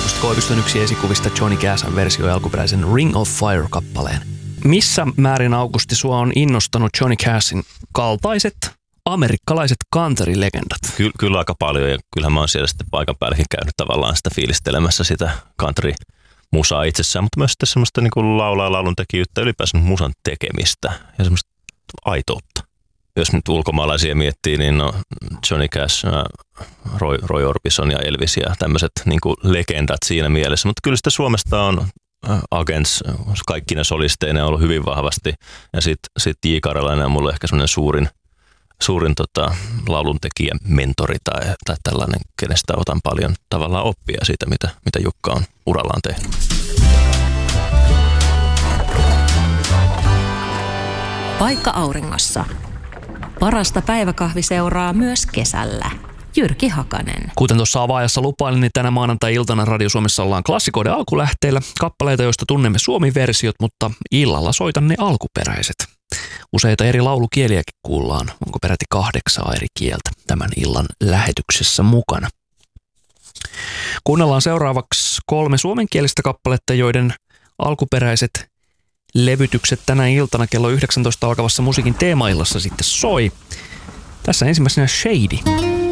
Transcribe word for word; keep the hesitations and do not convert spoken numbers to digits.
Augusti Koiviston yksi esikuvista Johnny Cassin versioi alkuperäisen Ring of Fire-kappaleen. Missä määrin, Augusti, sua on innostanut Johnny Cassin kaltaiset amerikkalaiset country-legendat? Ky- kyllä aika paljon, ja kyllähän mä oon siellä sitten paikan päälläkin käynyt tavallaan sitä fiilistelemässä sitä country-musaa itsessään, mutta myös sitten semmoista niin kuin laulaa laulun tekijyyttä, ylipäänsä musan tekemistä ja semmoista aitoutta. Jos nyt ulkomaalaisia miettii, niin no Johnny Cash, Roy, Roy Orbison ja Elvis ja tämmöiset niin kuin legendat siinä mielessä, mutta kyllä sitä Suomesta on Agents, kaikki ne solisteina on ollut hyvin vahvasti, ja sitten sit J. Karjalainen on mulle ehkä semmoinen suurin, suurin tota, lauluntekijän mentori tai, tai tällainen, kenestä otan paljon tavallaan oppia siitä, mitä, mitä Jukka on urallaan tehnyt. Paikka auringossa. Parasta päiväkahviseuraa myös kesällä. Jyrki Hakanen. Kuten tuossa avaajassa lupailin, niin tänä maanantai-iltana Radio Suomessa ollaan klassikoiden alkulähteillä. Kappaleita, joista tunnemme suomi-versiot, mutta illalla soitan ne alkuperäiset. Useita eri laulukieliäkin kuullaan. Onko peräti kahdeksaa eri kieltä tämän illan lähetyksessä mukana. Kuunnellaan seuraavaksi kolme suomenkielistä kappaletta, joiden alkuperäiset levytykset tänä iltana kello yhdeksäntoista alkavassa musiikin teemaillassa sitten soi. Tässä ensimmäisenä Shady.